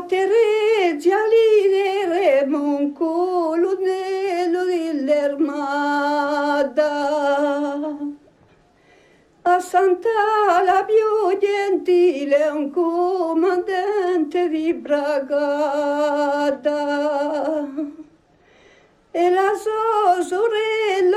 Terezia lidere mon colonnello dell'Armada. A Santa la più gentile un comandante di brigata e la sua sorella